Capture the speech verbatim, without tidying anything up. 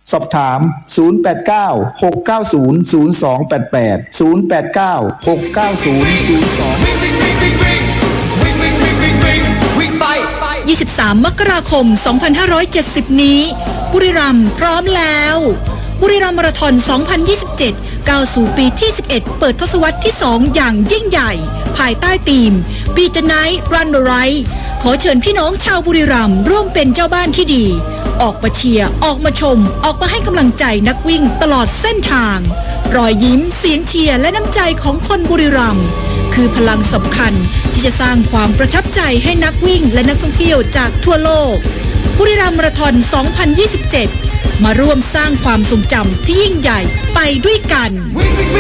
สอบถามศูนย์ แปด เก้า หก เก้า ศูนย์ ศูนย์ สอง แปด แปด ศูนย์ แปด เก้า หก เก้า ศูนย์ ศูนย์ สองยี่สิบสามมกราคมสองพันห้าร้อยเจ็ดสิบนี้บุรีรัมย์พร้อมแล้วบุรีรัมย์มาราธอนสองพันยี่สิบเจ็ดก้าวสู่ปีที่สิบเอ็ดเปิดทศวรรษที่สองอย่างยิ่งใหญ่ภายใต้ธีม Beat the Night Run the Right ขอเชิญพี่น้องชาวบุรีรัมย์ร่วมเป็นเจ้าบ้านที่ดีออกมาเชียร์ออกมาชมออกมาให้กำลังใจนักวิ่งตลอดเส้นทางรอยยิ้มเสียงเชียร์และน้ำใจของคนบุรีรัมย์คือพลังสำคัญที่จะสร้างความประทับใจให้นักวิ่งและนักท่องเที่ยวจากทั่วโลกบุรีรัมย์มาราธอนสองพันยี่สิบเจ็ดมาร่วมสร้างความทรงจำที่ยิ่งใหญ่ไปด้วยกัน